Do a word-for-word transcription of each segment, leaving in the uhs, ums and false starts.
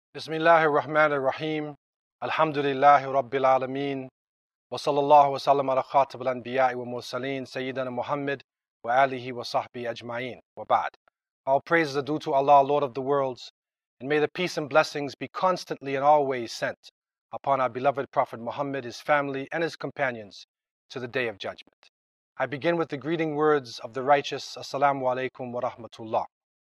Bismillahir Rahmanir Rahim. Alhamdulillahi Rabbil Alameen. Wa sallallahu wa sallam ala khatab al-anbiya'i wa mursaleen Sayyidina Muhammad wa alihi wa sahbihi ajma'een. Wa ba'd. All praises are due to Allah, Lord of the worlds, and may the peace and blessings be constantly and always sent upon our beloved Prophet Muhammad, his family, and his companions to the Day of Judgment. I begin with the greeting words of the righteous. Assalamu alaikum wa rahmatullah.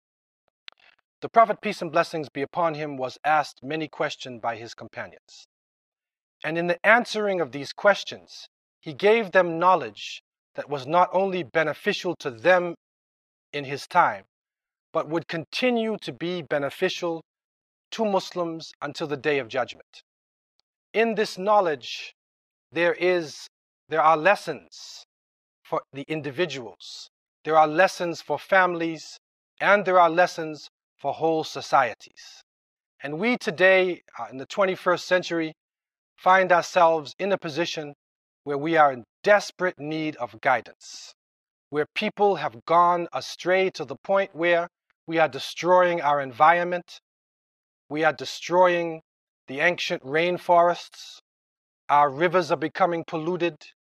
The Prophet, peace and blessings be upon him, was asked many questions by his companions. And in the answering of these questions, he gave them knowledge that was not only beneficial to them in his time, but would continue to be beneficial to Muslims until the Day of Judgment. In this knowledge, there is, there are lessons for the individuals, there are lessons for families, and there are lessons for whole societies. And we today, uh, in the twenty-first century, find ourselves in a position where we are in desperate need of guidance, where people have gone astray to the point where we are destroying our environment, we are destroying the ancient rainforests, our rivers are becoming polluted,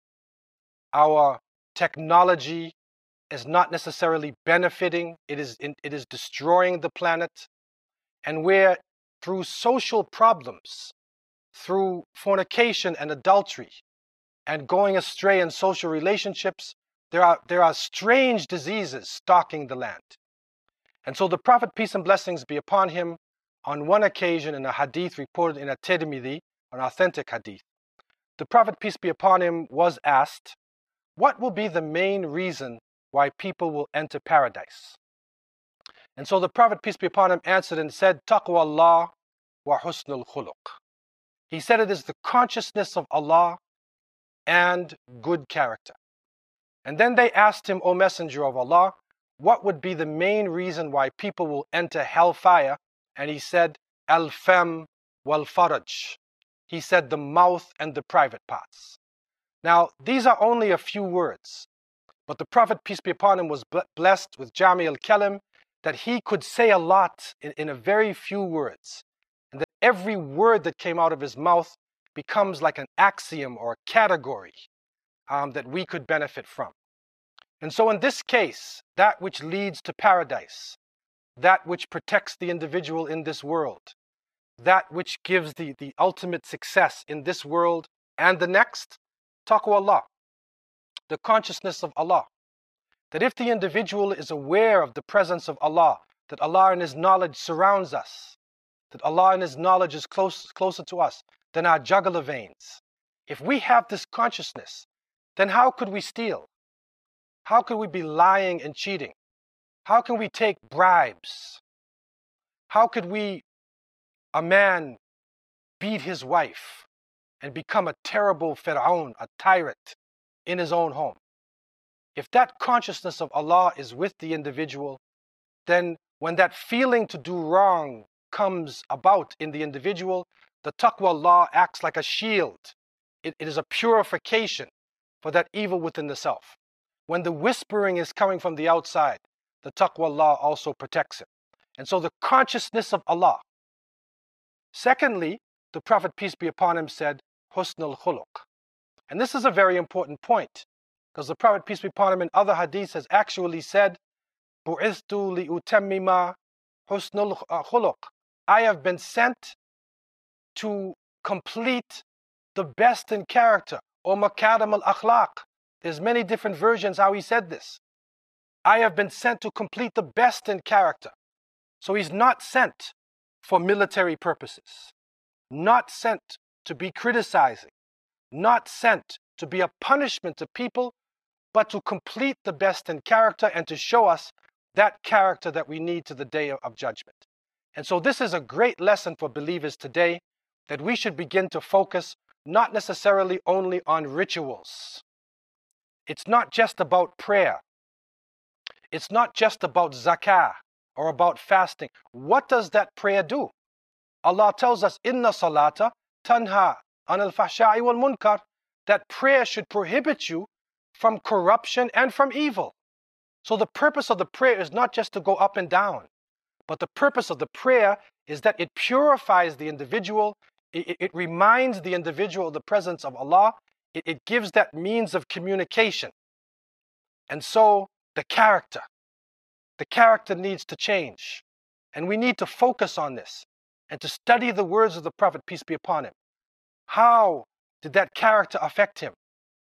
our technology is not necessarily benefiting, it is, it is destroying the planet, and where through social problems, through fornication and adultery, and going astray in social relationships, there are, there are strange diseases stalking the land. And so the Prophet, peace and blessings be upon him, on one occasion in a hadith reported in a Tirmidhi, an authentic hadith, the Prophet, peace be upon him, was asked, what will be the main reason why people will enter paradise? And so the Prophet, peace be upon him, answered and said, Taqwa Allah wa husnul khuluq. He said it is the consciousness of Allah and good character. And then they asked him, O Messenger of Allah, what would be the main reason why people will enter hellfire? And he said, Al-fam wal-faraj. He said the mouth and the private parts. Now, these are only a few words, but the Prophet, peace be upon him, was blessed with Jami al-Kalim, that he could say a lot in, in a very few words, and that every word that came out of his mouth becomes like an axiom or a category um, that we could benefit from. And so in this case, that which leads to paradise, that which protects the individual in this world, that which gives the, the ultimate success in this world and the next, taqwa Allah, the consciousness of Allah. That if the individual is aware of the presence of Allah, that Allah in His knowledge surrounds us, that Allah in His knowledge is close, closer to us than our jugular veins. If we have this consciousness, then how could we steal? How could we be lying and cheating? How can we take bribes? How could we, a man, beat his wife and become a terrible Fir'aun, a tyrant in his own home? If that consciousness of Allah is with the individual, then when that feeling to do wrong comes about in the individual, the taqwa Allah acts like a shield. It, it is a purification for that evil within the self. When the whispering is coming from the outside, the taqwa Allah also protects it. And so the consciousness of Allah. Secondly, the Prophet, peace be upon him, said, husnul khuluq. And this is a very important point, because the Prophet, peace be upon him, in other hadiths has actually said, Bu'ithtu li'utammima husnul khuluq. I have been sent to complete the best in character, or makarim al-akhlaq. There's many different versions how he said this. I have been sent to complete the best in character. So he's not sent for military purposes, not sent to be criticizing, not sent to be a punishment to people, but to complete the best in character and to show us that character that we need to the Day of Judgment. And so this is a great lesson for believers today, that we should begin to focus not necessarily only on rituals. It's not just about prayer. It's not just about zakah or about fasting. What does that prayer do? Allah tells us, Inna salata tanha anil fahsha'i wal munkar, that prayer should prohibit you from corruption and from evil. So the purpose of the prayer is not just to go up and down, But the purpose of the prayer is that it purifies the individual. It, it reminds the individual of the presence of Allah. It, it gives that means of communication. And so the character, the character needs to change. And we need to focus on this and to study the words of the Prophet, peace be upon him. How did that character affect him?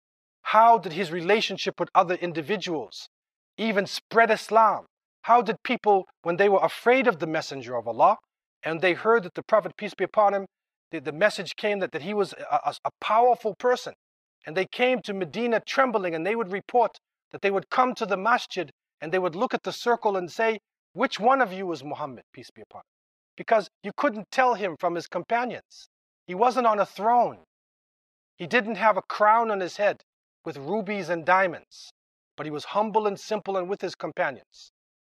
How did his relationship with other individuals even spread Islam? How did people, when they were afraid of the Messenger of Allah, and they heard that the Prophet, peace be upon him, the, the message came that, that he was a, a, a powerful person, and they came to Medina trembling, and they would report that they would come to the masjid, and they would look at the circle and say, which one of you is Muhammad, peace be upon him? Because you couldn't tell him from his companions. He wasn't on a throne. He didn't have a crown on his head with rubies and diamonds, but he was humble and simple and with his companions.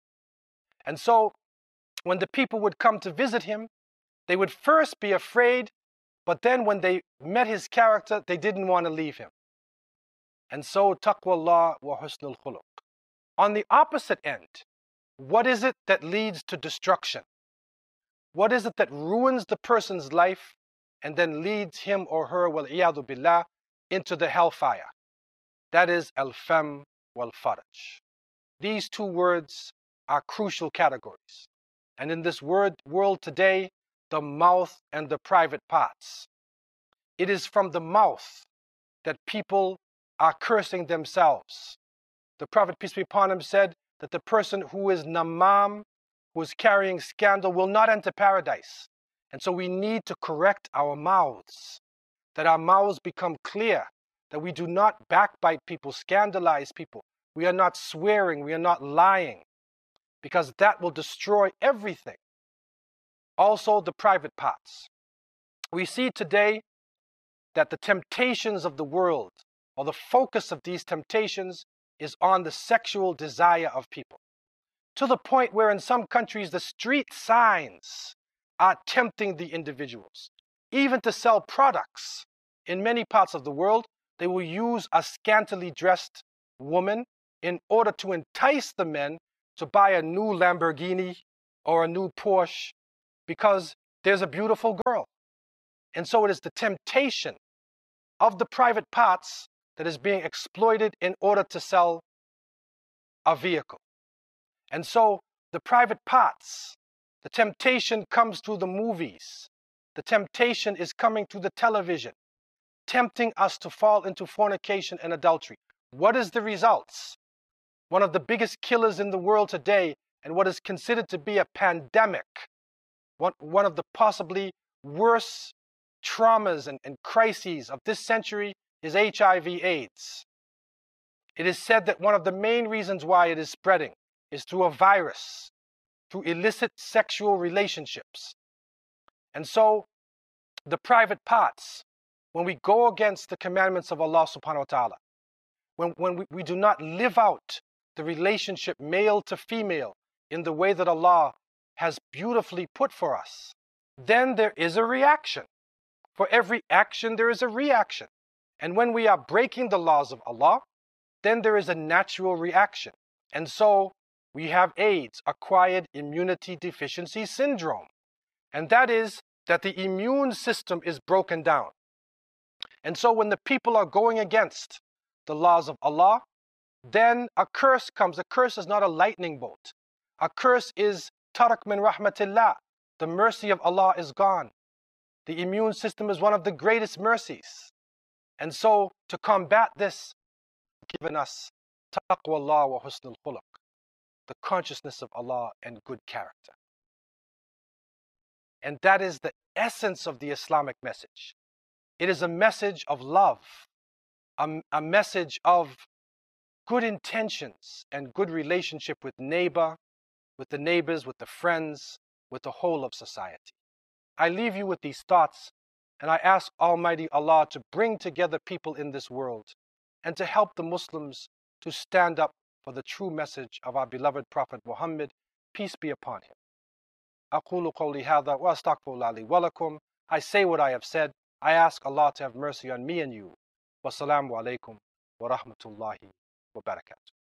And so when the people would come to visit him, they would first be afraid, but then when they met his character, they didn't want to leave him. And so taqwallah wa husnul khuluq. On the opposite end, what is it that leads to destruction? What is it that ruins the person's life and then leads him or her, wal iyadu billah, into the hellfire? That is al-fam wal-faraj. These two words are crucial categories. And in this word, world today, the mouth and the private parts. It is from the mouth that people are cursing themselves. The Prophet, peace be upon him, said that the person who is namam, who is carrying scandal, will not enter paradise. And so we need to correct our mouths, that our mouths become clear, that we do not backbite people, scandalize people. We are not swearing, we are not lying, because that will destroy everything. Also, the private parts. We see today that the temptations of the world, or the focus of these temptations, is on the sexual desire of people. To the point where in some countries the street signs are tempting the individuals, even to sell products. In many parts of the world, they will use a scantily dressed woman in order to entice the men to buy a new Lamborghini or a new Porsche because there's a beautiful girl. And so it is the temptation of the private parts that is being exploited in order to sell a vehicle. And so the private parts, the temptation comes through the movies. The temptation is coming through the television, tempting us to fall into fornication and adultery. What is the results? One of the biggest killers in the world today, and what is considered to be a pandemic, one, one of the possibly worst traumas and, and crises of this century, is H I V AIDS. It is said that one of the main reasons why it is spreading is through a virus, through illicit sexual relationships. And so the private parts, when we go against the commandments of Allah subhanahu wa ta'ala, when, when we, we do not live out the relationship male to female in the way that Allah has beautifully put for us, then there is a reaction. For every action, there is a reaction. And when we are breaking the laws of Allah, then there is a natural reaction. And so we have AIDS, acquired immunity deficiency syndrome. And that is that the immune system is broken down. And so when the people are going against the laws of Allah, then a curse comes. A curse is not a lightning bolt. A curse is tarak min rahmatillah. The mercy of Allah is gone. The immune system is one of the greatest mercies. And so to combat this, given us taqwallah wa husnul khuluq, the consciousness of Allah and good character. And that is the essence of the Islamic message. It is a message of love, a, a message of good intentions and good relationship with neighbor, with the neighbors, with the friends, with the whole of society. I leave you with these thoughts, and I ask Almighty Allah to bring together people in this world and to help the Muslims to stand up for the true message of our beloved Prophet Muhammad, peace be upon him. أقول قولي هذا وأستغفر الله لي ولكم. I say what I have said. I ask Allah to have mercy on me and you. Wassalamu alaikum wa rahmatullahi wa barakatuh.